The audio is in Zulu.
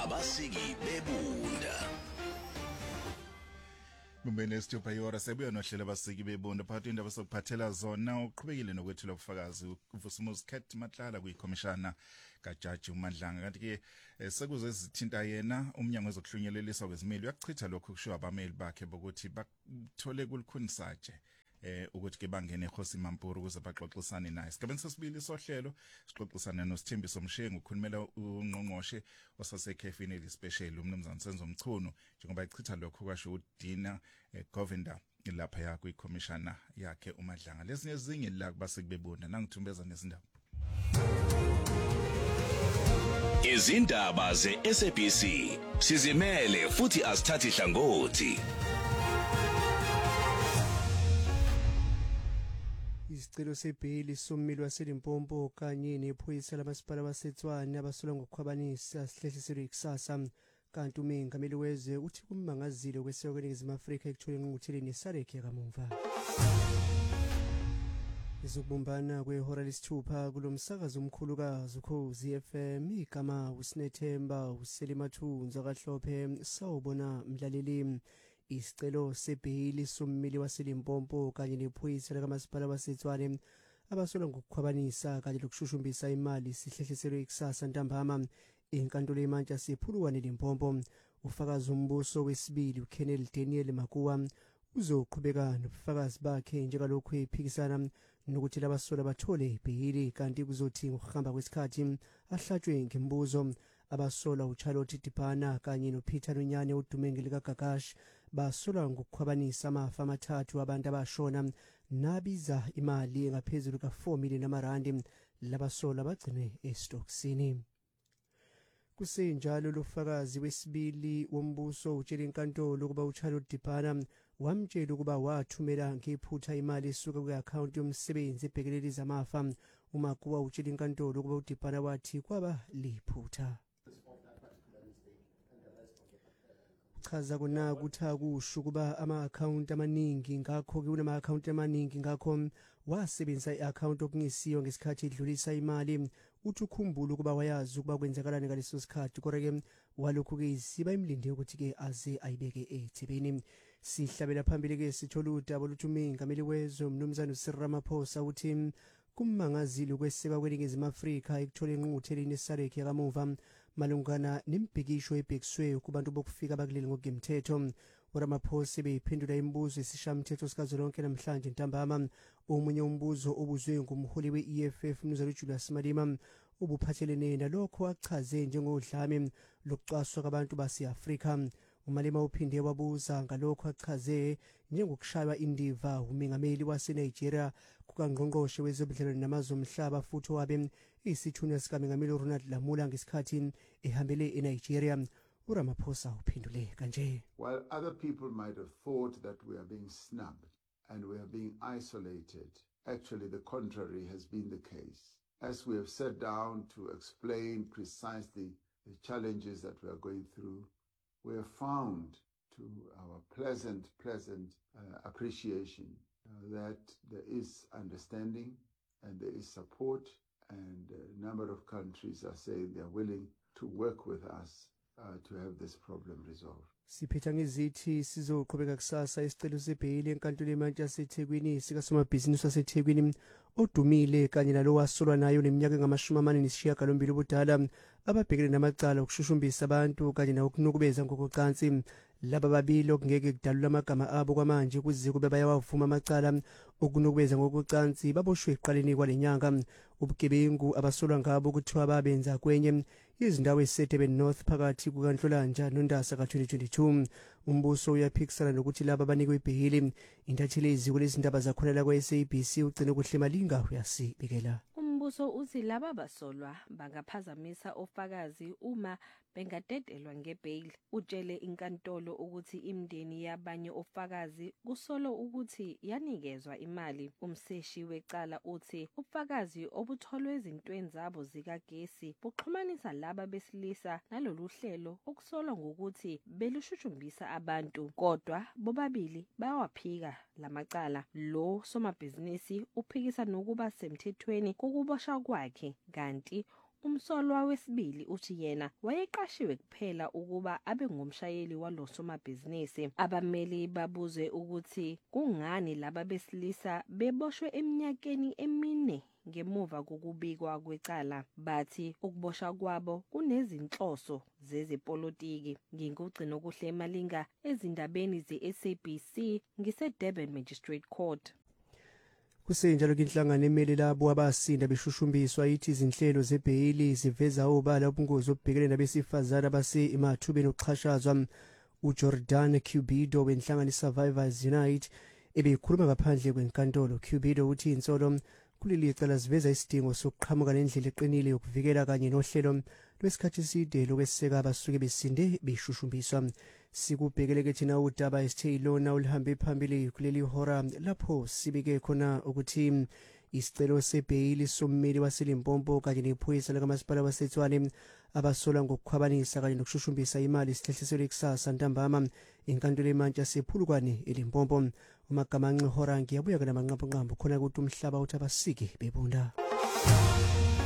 abasiki bebunda. Mbene Stupha yora sebuya nohlela abasiki bebunda phakathi indaba sokuphathela zona uqhubekile nokwethula ubufakazi uVusimuzi Cat Matlala kuyikhomishana kaJaji uMandlanga kanti ke sekuze zithinta yena umnyango wezokuhlunyelelisa kwezimili uyachitha lokho kushiwa abameli bakhe bokuthi bathole kulikhunisaje ukuthi ke bangene eKhosi Mampuru ukuze baxoxisane naye. Sigabeni sesibili sohlelo sixoxisana noSithembiso Mshengu ukhulumela ungqongqoshe osasekhefini elispecial umnumzana Senzo Mchunu njengoba echitha lokho kwasho uDina Govinda lapha ya kuyikhomishana yakhe uMadlanga. Lezinye ezinye la kubasekubebunda nangithumbeza nezindaba. Izindaba zeSABC sizimele futhi asithathi hlangothi. Isicelo sebheli sommeli waseLimpopo kanye nephoyisa lamasipala baseTshwane abasolwa ngokukhwabanisa sihlehliselwe ikusasa kanti umengameli wezwe uthi kumangazile kweseko kweNingizimu Afrika ekutholeni ingqungqutheleni yeSADC yakamumva. Izokubumbana kwehora lesithupha kulomsakazo omkhulukazi uKhozi FM igama uSinethemba uSelimathunza kaHlophe sawubona mlaleli. Isicelo sebheli sommeli waseLimpopo kanye nephoyisa lakamasipala baseTshwane abasolwa ngokukhwabanisa kanye lokushushumbisa imali sihlehliselwe ikusasa ntambama enkantolo eMantla sephulukwane eLimpopo. Ufakazi umbuso wesibili uKenneth Daniel Makuwa uzoqhubeka nobufakazi bakhe njengalokho ephikisana nokuthi labasola bathole ibheli kanti kuzothi ngokuhamba kwesikhathi ahlatshwe ngembuzo. Abasola uCharlotte Dipana kanye noPeter Lunyane uDumenge likaGagash basola ngokukhwabanisa amafa amathathu abantu abashona nabiza imali engaphezulu ka4 million rand labasola bagcinwe estoksini. Kusenjalo lofakazi wesibili wombuso utshela inkantolo ukuba uCharlotte Dipana wamtshela ukuba wathumela ngephutha imali esuka kwi-account yomsebenzi ebhekelele zamafa. Umakuwa utshela inkantolo ukuba uDipana wathi kwaba liphutha. Chaza kona ukuthi akusho kuba ama-account amaningi ngakho ke kunama-account amaningi ngakho wasebenzisa i-account okungesiyo ngesikhathi edlulisa imali. Uthi ukhumbula ukuba wayazi ukuba kwenzakalani ngaleso sikhathi kodwa ke walokhu ke isiba imlinde ukuthi ke aze ayibeke ethebeni. Sihlabela phambili ke sithola udaba oluthi umengameli wezwe umnumzana uCyril Ramaphosa uthi kumangazile ukweseka kweNingizimu Afrika ekutholeni ingqungqutheleni yeSADC yakamuva malungana nembhikisho ebhekiswe kubantu bokufika abakuleli ngokugemthetho. uRamaphosa beyiphendula imibuzo esishamthetho sikazwelonke namhlanje ntambama. Omunye umbuzo obuzwe ngumholi we-EFF umnumzana uJulius Malema ubuphathelene nalokho achaze njengodlame lokucwaswa kwabantu base-Afrika. uMalema uphinde wabuza ngalokho achaze njengokushaywa indiva umengameli waseNigeria kukangqongqoshe wezobudlelwano namazwe omhlaba futhi wabe isithunywa sikaMengameli uRonald Lamula ngesikhathi ehambele eNigeria. uRamaphosa uphendule kanje. While other people might have thought that we are being snubbed and we are being isolated, actually the contrary has been the case. As we have sat down to explain precisely the challenges that we are going through, we have found to our pleasant appreciation that there is understanding and there is support, and a number of countries are saying they are willing to work with us to have this problem resolved. Siphetha ngezithi sizoqhubeka kusasa isicelo sebheli enkantolo eMantla yaseThekwini sikasomabhizinisi waseThekwini odumile kanye nalo wasolwa nayo neminyaka engama-49 ubudala ababhekene namacala okushushumbisa abantu kanye nokunukubeza ngokocansi. Laba babili okungeke kudalula amagama abo kwamanje kuze kube bayawavuma amacala okunukubeza ngokocansi baboshwe eqaleni kwalenyanga. Ubugebengu abasolwa ngabo kuthiwa babenza kwenye izindawo eSetteben North phakathi kukaNhlolanja noNdasa ka-2022. Umbuso uyaphikisana nokuthi laba banikwe ibheli. Intatheli yeziko lezindaba zakhona la kwa-SABC ugcine kuhlema linga uyasibikela. Umbuso uthi laba basolwa bangaphazamisa ofakazi uma bengadedelwa ngebail. Utshele inkantolo ukuthi imndeni yabanye ofakazi kusolo ukuthi yanikezwa imali. Umseshi wecala uthi ubufakazi obutholwe ezintweni zabo zikagesi buxhumanisa laba besilisa nalolu hlelo okusolwa ngokuthi belushushumbisa abantu, kodwa bobabili bayawaphika lamacala. Lo somabhizinisi uphikisa nokuba semthethweni kokuboshwa kwakhe, kanti umsolwa wesibili uthi yena wayeqashiwe kuphela ukuba abe ngumshayeli walosomabhizinisi. Abameli babuze ukuthi kungani laba besilisa beboshwe eminyakeni emine ngemuva kokubikwa kwecala. Bathi ukuboshwa kwabo kunezinhloso zezepolitiki. Ngingugcino kuhle Malinga ezindabeni ze-SABC ngise-Durban Magistrate Court. Kusenjalo inhlangano emele labo abasinda beshushumbiswa ithi izinhlelo zebheyili ziveza obala ubungozi obhekene nabesifazana emathubeni okuxhashazwa. uJordan Cubido wenhlangano Survivors Unite ebekhuluma ngaphandle kwenkantolo. Cubido uthi insolo kuleli cala ziveza isidingo sokuqhamuka nendlela eqinile yokuvikela kanye nohlelo lwesikhathi eside lokweseka abasuke besinde beshushumbiswa. Sikubhekeleke thina udaba esithe ilona ulihambe phambili kuleli hora lapho sibike khona ukuthi isicelo sebheyili sommeli waseLimpopo kanye nephoyisa lakamasipala waseTshwane abasolwa ngokukhwabanisa kanye nokushushumbisa imali isihlehliselo ikusasa ntambama enkantolo eMantshi yasePhulukwane eLimpopo. Umagamanxe hora ngiyabuya kana manqambo khona ukuthi umhlaba uthi abasiki bebunda.